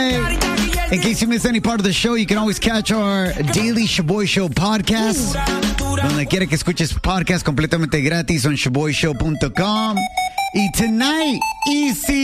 In case you missed any part of the show, you can always catch our Daily Shaboy Show podcast. Donde quiera que escuches podcast completamente gratis on shaboyshow.com. Y tonight, Easy